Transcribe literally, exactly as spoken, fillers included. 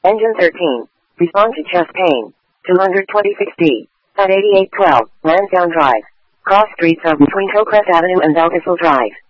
Engine thirteen. Respond to chest pain. two twenty-six D. At eighty-eight twelve, Lansdowne Drive. Cross streets are between Hillcrest Avenue and Belkisel Drive.